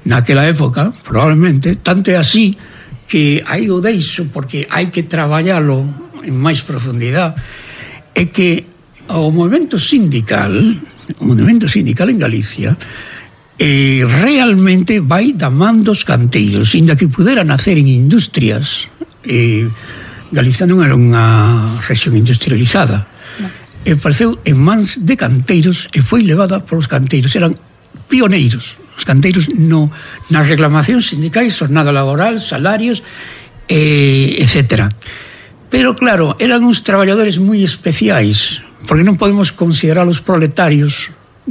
naquela época, probablemente, tanto é así que aí o deixo porque hai que traballalo en máis profundidade, é que o movimento sindical en Galicia realmente vai da man dos canteiros, inda que pudera nacer en industrias. Galicia non era unha rexión industrializada, e apareceu en mans de canteiros e foi levada polos canteiros, eran pioneiros os canteiros nas reclamacións sindicais, jornada laboral, salarios, etc. Pero claro, eran uns traballadores moi especiais, porque non podemos considerar os proletarios,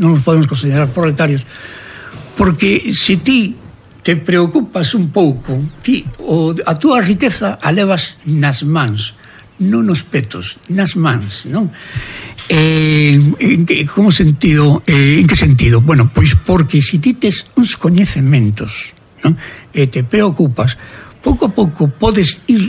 porque se ti te preocupas un pouco, a túa riqueza a levas nas mans, non nos petos, nas mans, non? En que sentido? Bueno, pois porque se ti tes uns coñecementos, non? E te preocupas, pouco a pouco podes ir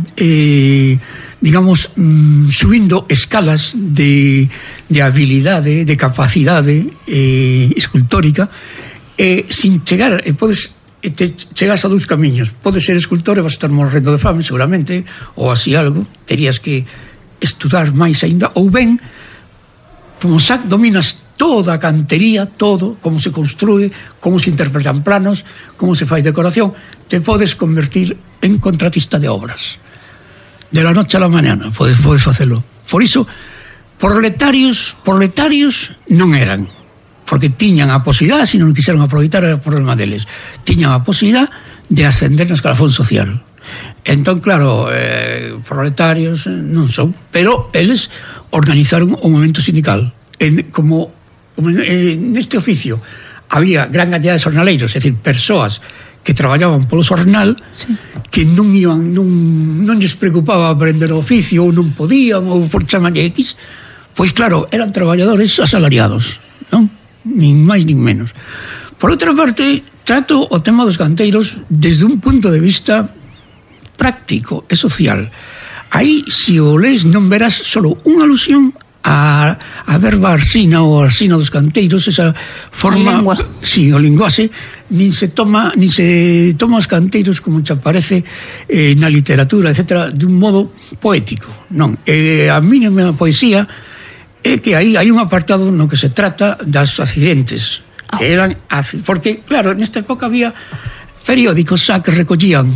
subindo escalas de habilidade, de capacidade escultórica, sin chegar, chegas a dous camiños. Podes ser escultor e vas estar morrendo de fame, seguramente, ou así algo, terías que estudar máis aínda, ou ben, como xa dominas toda a cantería, todo, como se construe, como se interpretan planos, como se fai decoración, te podes convertir en contratista de obras. De la noche a la mañana podes facelo. Por iso, proletarios non eran, porque tiñan a posibilidade, se non quixeron aproveitar era o problema deles, tiñan a posibilidade de ascender no escalafón social. Entón, claro, proletarios non son, pero eles organizaron o movimento sindical. Como neste oficio había gran cantidad de xornaleiros, é dicir, persoas que traballaban polo xornal, sí, que non lles preocupaba aprender o oficio, ou non podían, ou por chamalle X, pois claro, eran traballadores asalariados, non? Nin máis nin menos. Por outra parte, trato o tema dos canteiros desde un punto de vista práctico e social. Aí, se o lees, non verás solo unha alusión a verba arsina ou arsina dos canteiros, esa forma, si, o linguaxe, nin se toma os canteiros como te aparece na literatura, etc., de un modo poético, non. A mínima poesía é que aí hai un apartado no que se trata das accidentes, que eran, porque, claro, nesta época había periódicos xa que recollían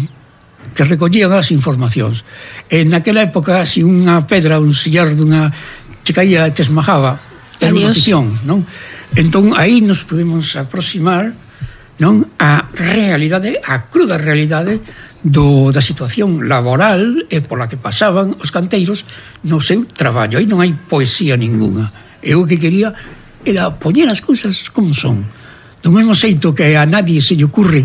as informacións. Naquela época, se unha pedra, un sillar dunha che caía e te esmajaba, era unha notición, non? Entón, aí nos podemos aproximar, non, a realidade, a cruda realidade da situación laboral e pola que pasaban os canteiros no seu traballo. Aí non hai poesía ninguna. Eu o que quería era poñer as cousas como son. Do mesmo xeito que a nadie se lle ocurre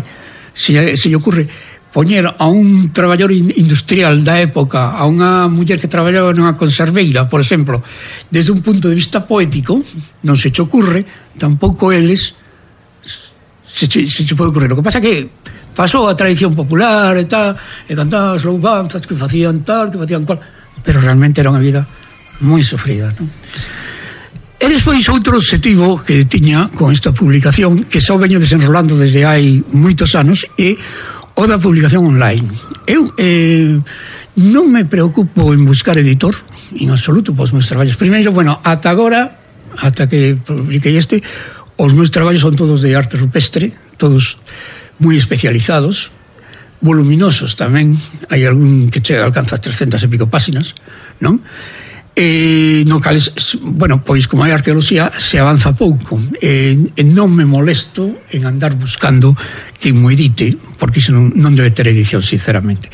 poñer a un traballador industrial da época, a unha muller que traballaba nunha conserveira, por exemplo, desde un punto de vista poético, non se che ocurre, tampouco eles se che pode ocurrir. O que pasa que pasou a tradición popular e tal, e cantaban as louvanzas que facían tal, que facían cual, pero realmente era unha vida moi sofrida, non? E despois outro objetivo que tiña con esta publicación, que só veño desenrolando desde hai moitos anos, é o da publicación online. Eu non me preocupo en buscar editor, en absoluto, pos meus traballos. Primeiro, ata agora, ata que publiquei os meus traballos son todos de arte rupestre, todos moi especializados, voluminosos tamén, hai algún que alcanza 300 e pico páxinas, non? No cales, pois como hai arqueoloxía, se avanza pouco, non me molesto en andar buscando que mo edite, porque iso non debe ter edición, sinceramente.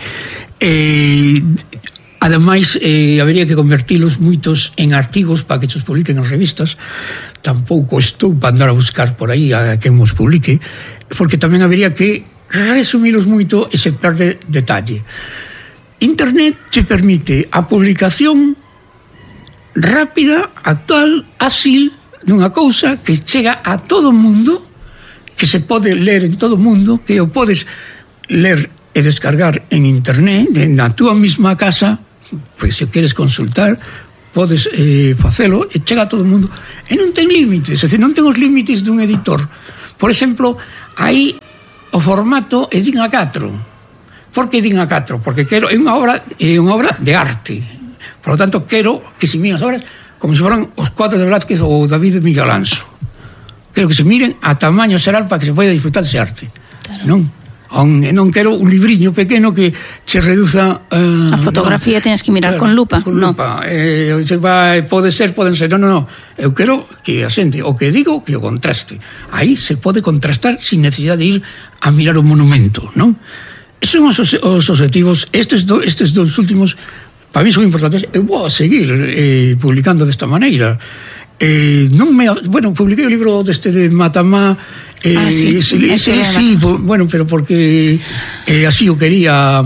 Ademais, habería que convertilos moitos en artigos para que os publiquen en revistas. Tampouco estou para andar a buscar por aí a quen os publique, porque tamén habería que resumilos moito e se perde detalle. Internet te permite a publicación rápida, actual, áxil, dunha cousa que chega a todo o mundo, que se pode ler en todo o mundo, que o podes ler e descargar en internet, na túa mesma casa, pois se queres consultar, podes facelo, e chega a todo o mundo, e non ten límites, é dicir, non ten os límites dun editor. Por exemplo, hai o formato e din A4. Por que din A4? Porque quero, é unha obra de arte. Por lo tanto, quero que se miren as obras como se foran os cuadros de Velázquez ou David de Miguel Alonso. Quero que se miren a tamaño xeral para que se poida disfrutar dese arte. Claro. Non quero un libriño pequeno que se reduza a fotografía tens que mirar con lupa. Con lupa. Poden ser. Non. Eu quero que a xente o que digo que o contraste. Aí se pode contrastar sin necesidade de ir a mirar o monumento, non? Esos son os objetivos. Estes dos últimos para mí son importantes. Eu vou a seguir publicando desta maneira. Publiquei o libro deste de Matamá. Sí, bueno, pero porque así o quería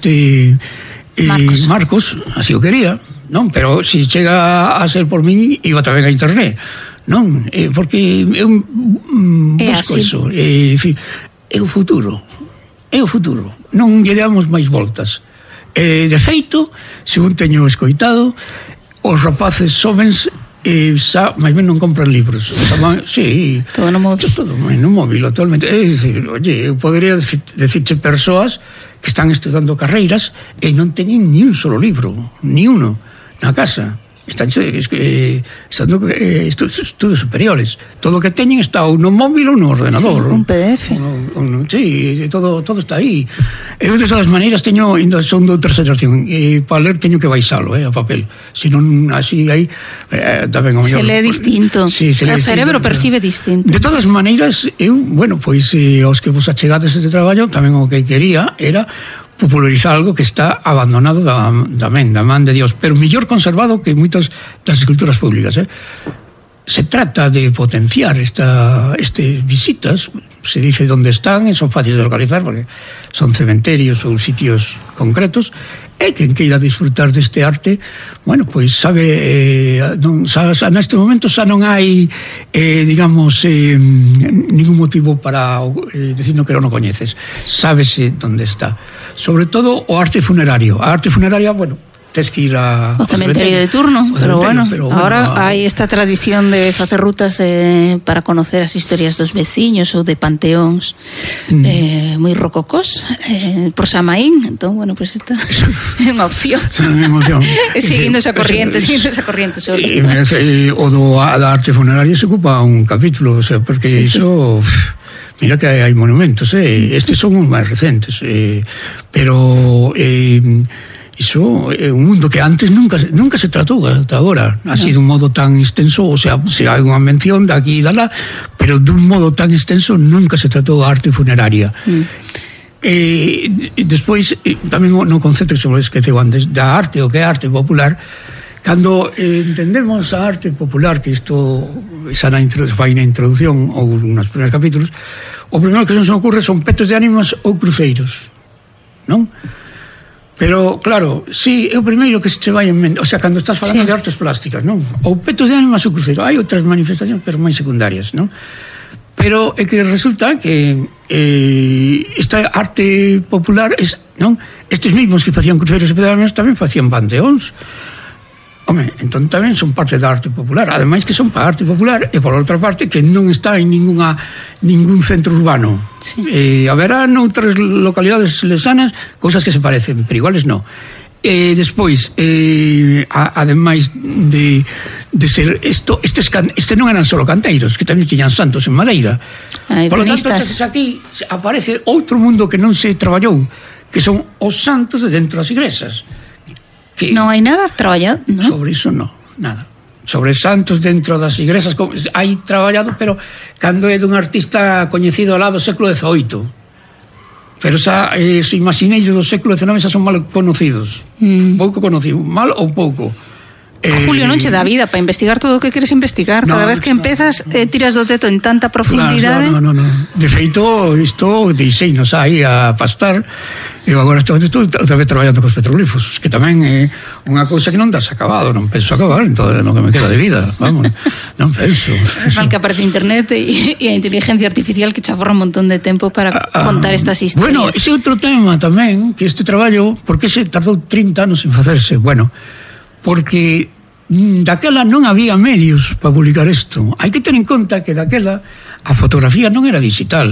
Marcos, así o quería, non? Pero se chega a ser por min, iba tamén a internet, non? Porque eu busco eso. É o futuro, non lle damos máis voltas. De feito, según teño escoitado, os rapaces xovens máis ben non compran libros. Todo no móvil. Todo no móvil, actualmente. É dicir, oye, eu podería decirche persoas que están estudando carreiras e non teñen ni un solo libro, ni uno, na casa. Están estando estudos superiores. Todo o que teñen está ou no móvil ou no ordenador. Un PDF. Todo está aí. Eu, de todas maneiras, son de outra xeración. Para ler teño que baixalo, a papel. Se non, así aí tamén o mellor. Se lee distinto. O cerebro percibe distinto. De todas maneiras, eu, aos que vos achegades este traballo, tamén o que quería era popularizar algo que está abandonado da man de Dios, pero mellor conservado que moitas das esculturas públicas. Se trata de potenciar visitas, se dice onde están, e son fáciles de localizar porque son cementerios ou sitios concretos, e quen queira disfrutar deste arte, sabe, neste momento xa non hai ningún motivo para dicir que non o coñeces, sábese onde está. Sobre todo o arte funerario. A arte funeraria, tes que ir ao cementerio de turno, pero ahora hai esta tradición de facer rutas para conocer as historias dos veciños ou de panteóns moi rococós por Samaín. Entón, esta é unha opción. Seguindo esa corriente solo. O da arte funeraria se ocupa un capítulo, porque iso... Mira que hai monumentos, estes son os máis recentes, pero iso é un mundo que antes nunca se tratou ata agora, así dun modo tan extenso, se hai unha mención daqui e dala, pero dun modo tan extenso nunca se tratou a arte funeraria. Despois, tamén no concepto que se me esqueceu antes, da arte, o que é arte popular. Cando entendemos a arte popular, que isto vai na introducción ou nos primeiros capítulos, o primeiro que nos ocurre son petos de ánimas ou cruceiros, non? Pero, claro, é o primeiro que se vai en mente, cando estás falando de artes plásticas, non? Ou petos de ánimas ou cruceiros, hai outras manifestacións, pero máis secundarias, non? Pero é que resulta que esta arte popular, non? Estes mismos que facían cruceiros e petos de ánimas tamén facían panteóns. Entón tamén son parte da arte popular, ademais que son para a arte popular, e por outra parte que non está en ningún centro urbano. Haberá noutras localidades lesanas cousas que se parecen, pero iguales non. Despois, ademais de ser este non eran solo canteiros, que tamén tiñan santos en madeira. Por lo tanto, aquí aparece outro mundo que non se traballou, que son os santos de dentro das igrexas. Non hai nada traballado, non? Sobre iso non, nada. Sobre santos dentro das igrexas hai traballado, pero cando é dun artista coñecido alá do século XVIII. Pero xa os imagineiros do século XIX xa son mal conocidos. Pouco conocido, mal ou pouco. Julio, non che dá vida para investigar todo o que queres investigar. Cada vez que empezas tiras do teto en tanta profundidade. Non. De feito, isto deixeinos aí a pastar. Eu agora estou outra vez traballando cos petroglifos, que tamén é unha cousa que non das acabado, non penso acabar en todo o que me queda de vida, vamos, non penso. Mal que aparece internet e a inteligencia artificial que chaforra un montón de tempo para contar estas historias. Bueno, ese outro tema tamén, que este traballo, por que se tardou 30 anos en facerse? Bueno, porque daquela non había medios para publicar isto. Hai que ter en conta que daquela a fotografía non era digital.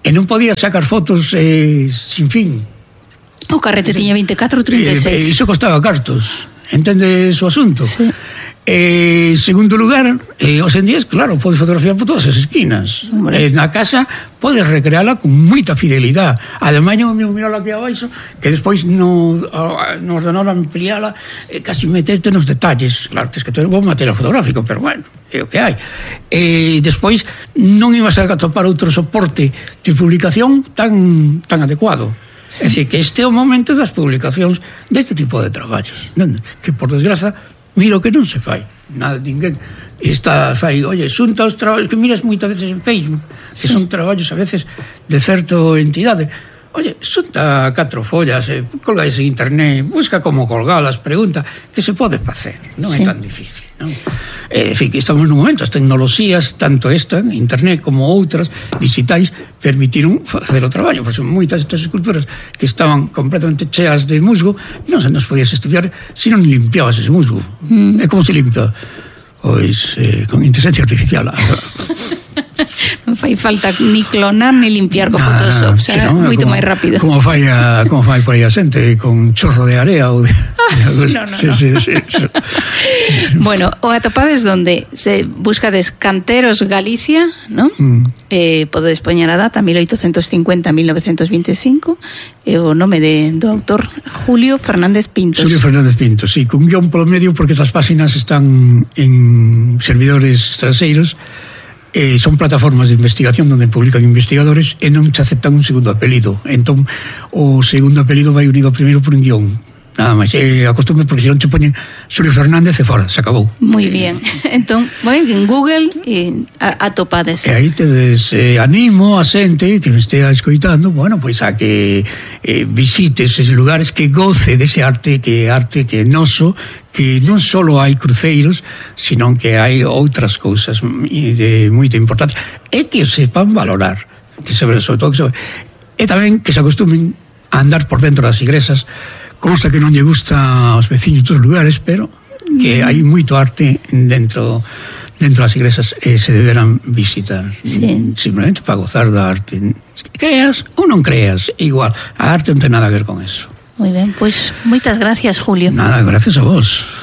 e non podía sacar fotos sin fin. O carrete tiña 24 ou 36. Iso costaba cartos, entendes o asunto? Sí. Segundo lugar, os en días, claro, podes fotografiar por todas as esquinas. Na casa podes recreala con moita fidelidade. Ademais, eu mirala aquí abaixo, que despois no ordenador ampliala, casi meterte nos detalles. Claro, tens que ter bom material fotográfico, pero bueno, é o que hai. Despois, non ibas a atopar outro soporte de publicación tan adecuado. Sí. É dicir, que este é o momento das publicacións deste tipo de traballos, que por desgraza mira o que non se fai, nada, ninguén fai, oye, xunta os traballos que miras moitas veces en Facebook, que son traballos a veces de certa entidade, oye, xunta 4 follas, colgáis en internet, busca como colgalas, pregunta, que se pode facer, non é tan difícil, non? É dicir, que estamos nun momento, as tecnoloxías, tanto esta, internet, como outras, digitais, permitiron facer o traballo, por exemplo, moitas destas esculturas que estaban completamente cheas de musgo, non se nos podías estudiar se non limpiabas ese musgo. É como se limpia? Pois, con inteligencia artificial. Non fai falta ni clonar ni limpiar con Photoshop, será moito máis rápido. Como fai por aí a xente, con chorro de area ou de... No. Sí. Bueno, o atopades donde se buscades Canteros Galicia, ¿no? Podedes poñer a data 1850-1925 e o nome do autor Julio Fernández Pintos. Julio Fernández Pintos, sí, con guión polo medio porque estas páxinas están en servidores extranxeiros. Son plataformas de investigación onde publican investigadores e non se aceptan un segundo apelido. Entón, o segundo apelido vai unido primeiro por un guión. Nada máis, acostumbre porque se non te poñen Julio Fernández e fora, se acabou. Moi bien. Entón, en Google atopades. E aí tedes, animo a xente que me estea escoitando, bueno, pois a que visites eses lugares, que goce dese arte, que é noso, que non só hai cruceiros, sino que hai outras cousas de moita importancia, e que o sepan valorar, que sobre todo e tamén que se acostumen a andar por dentro das igrexas, cousa que non lle gusta aos veciños dos lugares, pero que hai moito arte dentro das igrexas e se deberán visitar. Sí. Simplemente para gozar da arte. Creas ou non creas, igual, a arte non ten nada a ver con eso. Moi ben, pois moitas gracias, Julio. Nada, gracias a vos.